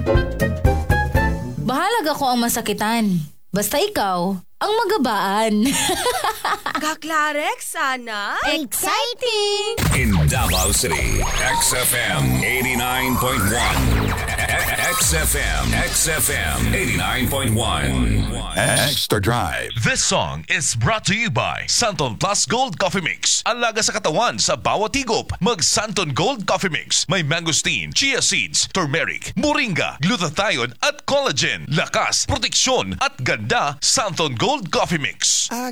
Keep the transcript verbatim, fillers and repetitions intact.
Bahalag ako ang masakitan. Basta ikaw, ang magabaan. Kaklarek, sana? Exciting! In Davao City, X F M eighty-nine point one. X F M, X F M eighty-nine point one. Extra Drive. This song is brought to you by Santon Plus Gold Coffee Mix. Alaga sa katawan sa bawat higop. Mag Santon Gold Coffee Mix. May mangosteen, chia seeds, turmeric, moringa, glutathione at collagen. Lakas, proteksyon at ganda. Santon Gold Coffee Mix.